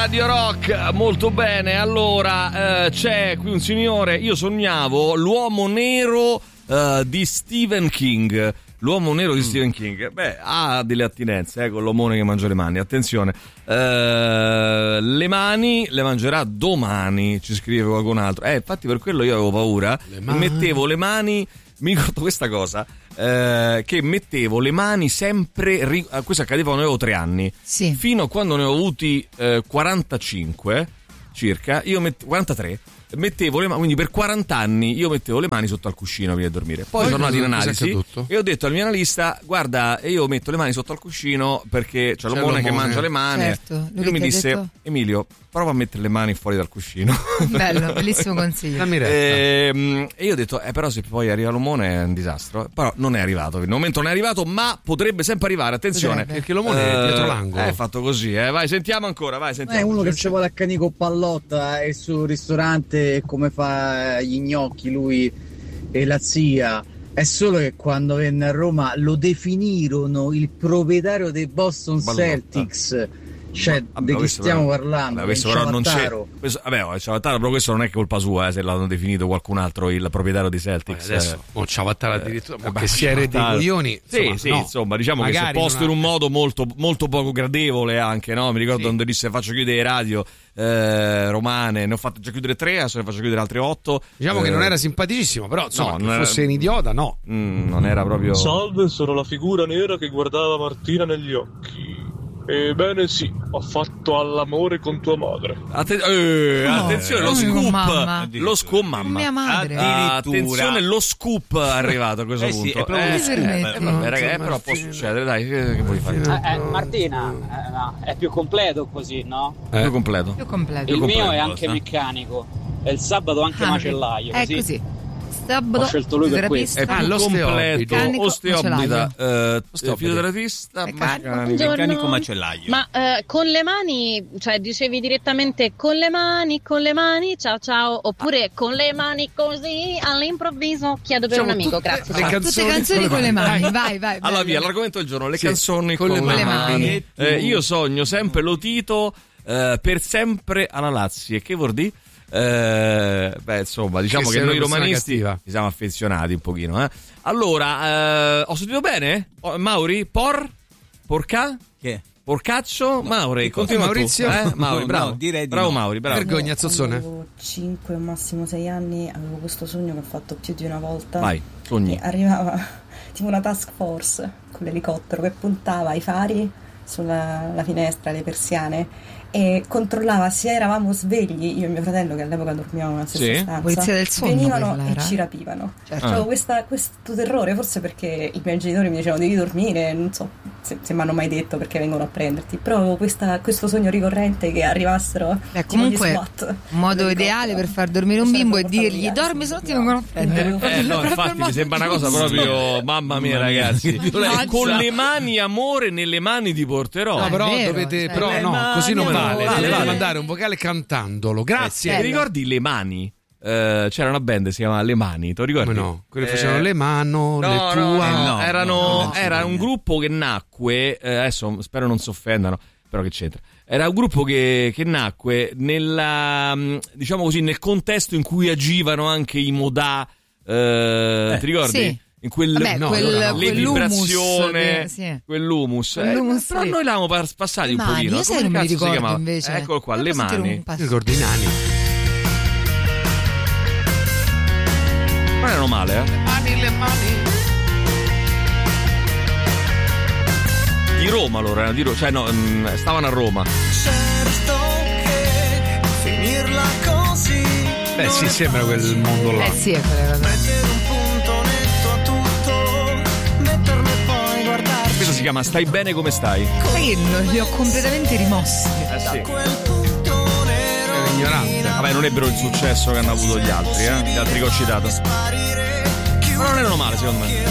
Radio Rock, molto bene. Allora, c'è qui un signore, io sognavo l'uomo nero di Stephen King. L'uomo nero di Stephen King, beh, ha delle attinenze con l'omone che mangia le mani. Attenzione, le mani le mangerà domani, ci scrive qualcun altro. Infatti per quello io avevo paura. Mettevo le mani, mi ricordo questa cosa, che mettevo le mani sempre, questo accadeva quando avevo 3 anni, sì. Fino a quando ne ho avuti 45 circa, 43. Mettevo le mani, quindi per 40 anni io mettevo le mani sotto al cuscino prima di dormire. Poi sono andato in analisi e ho detto al mio analista: guarda, io metto le mani sotto al cuscino perché c'è l'omone che mangia le mani. Certo. Lui mi disse: detto... Emilio, prova a mettere le mani fuori dal cuscino. Bello, bellissimo consiglio. E io ho detto: però se poi arriva l'omone è un disastro. Però non è arrivato, per il momento non è arrivato, ma potrebbe sempre arrivare. Attenzione, perché l'omone è dietro l'angolo. È fatto così, Vai, sentiamo ancora, vai, sentiamo. È uno che ci vuole a cani con pallotta e sul ristorante come fa gli gnocchi lui e la zia. È solo che quando venne a Roma lo definirono il proprietario dei Boston Celtics. Cioè, di chi stiamo parlando? Questo però non c'è. Ciavattaro, però questo non è colpa sua, se l'hanno definito qualcun altro il proprietario di Celtics. Adesso Ciavattaro addirittura che si è dei coglioni. Insomma, diciamo che si è posto in un modo molto, molto poco gradevole anche, no? Mi ricordo quando disse: faccio chiudere radio romane, ne ho fatto già chiudere 3, adesso ne faccio chiudere altre 8. Diciamo che non era simpaticissimo, però insomma, che fosse un idiota, no. Non era proprio. Salve, sono la figura nera che guardava Martina negli occhi. Ebbene sì, ho fatto all'amore con tua madre. Attenzione, lo scoop. Lo scoop, mamma. Mia madre. Attenzione, lo scoop è arrivato a questo punto. Sì, è proprio ragazzi, però può succedere, dai, che vuoi fare? Martina, no, è più completo così, no? Più completo. Il mio è anche meccanico. E il sabato anche macellaio. È così. Ho scelto lui per questo. È più completo, osteopita, fisioterapista, meccanico macellaio. Ma con le mani, cioè dicevi direttamente con le mani, ciao ciao, oppure con le mani così all'improvviso chiedo per un amico, grazie. Tutte canzoni con le mani, vai. Allora via, l'argomento del giorno, le canzoni con le mani. Io sogno sempre lo Tito, per sempre alla Lazio, e che vuol dire? Insomma, diciamo che noi romanisti ci siamo affezionati un pochino, Allora, ho sentito bene? Mauri? Porca? Che? Porcaccio? Mauri, continua Maurizio? Mauri, bravo. No, direi bravo no. Mauri, bravo. Vergogna, Zozzone. Avevo 5 o massimo 6 anni, avevo questo sogno che ho fatto più di una volta. Vai, sogni. E arrivava tipo una task force con l'elicottero che puntava i fari sulla finestra, le persiane, e controllava se eravamo svegli, io e mio fratello, che all'epoca dormivamo nella stessa stanza. Polizia del sonno, venivano e ci rapivano. Avevo questo terrore, forse perché i miei genitori mi dicevano devi dormire, non so se mi hanno mai detto perché vengono a prenderti, però avevo questo sogno ricorrente che arrivassero. Comunque un modo ideale per far dormire un bimbo è dirgli dormi, se no ti vengono a prendere. No, infatti mi sembra una cosa proprio, mamma mia ragazzi, con le mani, amore, nelle mani ti porterò. No, però dovete, così non vale. Dovete mandare un vocale cantandolo. Grazie. Ti ricordi Le Mani? C'era una band si chiamava Le Mani, ti ricordi? No, quelli facevano le mano, le tua. Era un gruppo che nacque, adesso spero non si offendano, però che c'entra. Era un gruppo che nacque nella, diciamo così, nel contesto in cui agivano anche i Modà, ti ricordi? Sì. In vibrazione, quell'humus. Però noi l'avevamo passati un pochino. Io sai non mi ricordo invece. Eccolo qua, Le Mani. Ricordo i nani. Non erano male, Le mani. Di Roma loro erano, stavano a Roma. Certo che finirla così. Beh, sì, sembra quel mondo là. Sì, è quella cosa. Questo si chiama Stai bene come stai. Sai che li ho completamente rimossi. Sì. È ignorante. Vabbè, non ebbero il successo che hanno avuto gli altri che ho citato. Ma non erano male, secondo me.